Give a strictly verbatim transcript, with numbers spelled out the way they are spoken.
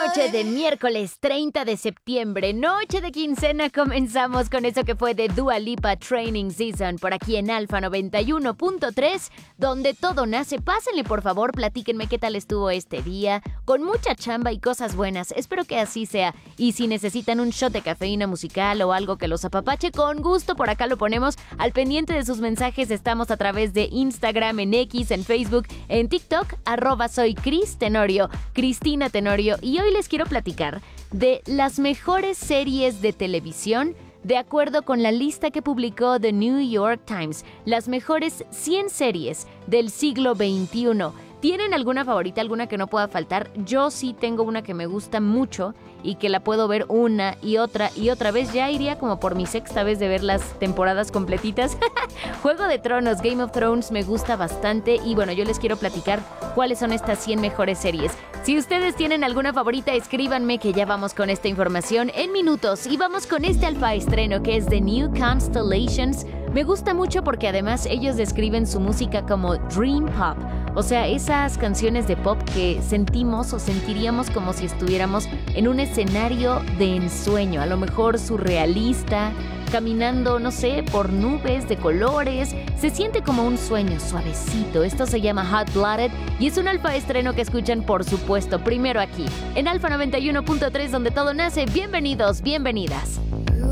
noche de miércoles treinta de septiembre, noche de quincena, comenzamos con eso que fue de Dua Lipa Training Season por aquí en Alfa noventa y uno punto tres, donde todo nace. Pásenle, por favor, platíquenme qué tal estuvo este día, con mucha chamba y cosas buenas. Espero que así sea. Y si necesitan un shot de cafeína musical o algo que los apapache, con gusto por acá lo ponemos. Al pendiente de sus mensajes estamos a través de Instagram, en X, en Facebook, en TikTok, arroba soy Cris Tenorio, Cristina Tenorio, y hoy les quiero platicar de las mejores series de televisión de acuerdo con la lista que publicó The New York Times, las mejores cien series del siglo veintiuno. ¿Tienen alguna favorita, alguna que no pueda faltar? Yo sí tengo una que me gusta mucho y que la puedo ver una y otra y otra vez. Ya iría como por mi sexta vez de ver las temporadas completitas. Juego de Tronos, Game of Thrones me gusta bastante y bueno, yo les quiero platicar cuáles son estas cien mejores series. Si ustedes tienen alguna favorita, escríbanme que ya vamos con esta información en minutos. Y vamos con este alfa estreno que es The New Constellations. Me gusta mucho porque además ellos describen su música como Dream Pop. O sea, esas canciones de pop que sentimos o sentiríamos como si estuviéramos en un escenario de ensueño, a lo mejor surrealista, caminando, no sé, por nubes de colores. Se siente como un sueño suavecito. Esto se llama Hot Blooded y es un alfa estreno que escuchan, por supuesto, primero aquí, en Alfa noventa y uno punto tres, donde todo nace. Bienvenidos, bienvenidas.